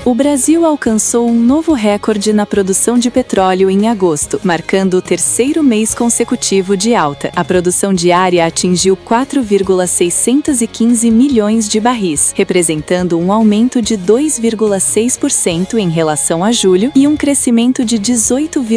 O Brasil alcançou um novo recorde na produção de petróleo em agosto, marcando o terceiro mês consecutivo de alta. A produção diária atingiu 4,615 milhões de barris, representando um aumento de 2,6% em relação a julho e um crescimento de 18,5%